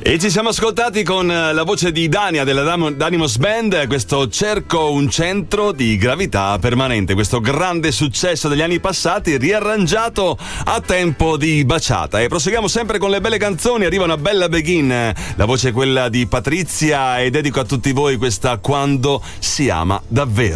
E ci siamo ascoltati con la voce di Dania della Danimos Band, questo Cerco un centro di gravità permanente, questo grande successo degli anni passati riarrangiato a tempo di baciata. E proseguiamo sempre con le belle canzoni, arriva una bella Begin, la voce è quella di Patrizia e dedico a tutti voi questa Quando si ama davvero.